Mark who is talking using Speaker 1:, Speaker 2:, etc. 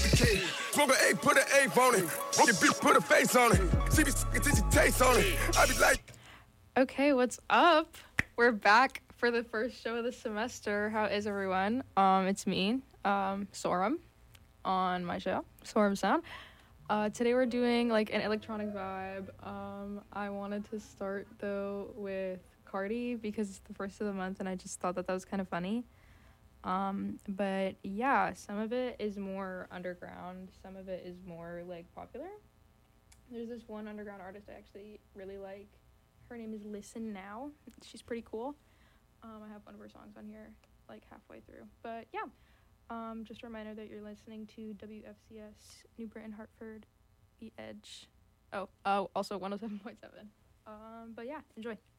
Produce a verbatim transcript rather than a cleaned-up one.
Speaker 1: the kid. Smoke an eight, put an eight on it. Your bitch, put a face on it. She be sick till she taste on it. I be like.
Speaker 2: Okay, what's up? We're back for the first show of the semester. How is everyone? Um, it's me, um, Sorum, on my show, Sorum Sound. Uh, today we're doing like an electronic vibe. Um, I wanted to start though with Cardi because it's the first of the month, and I just thought that that was kind of funny. Um, but yeah, some of it is more underground, some of it is more like popular. There's this one underground artist I actually really like. Her name is Listen Now. She's pretty cool. Um, I have one of her songs on here, like halfway through. But yeah, um, just a reminder that you're listening to W F C S, New Britain, Hartford, The Edge. Oh, oh, also one oh seven point seven. Um, but yeah, enjoy.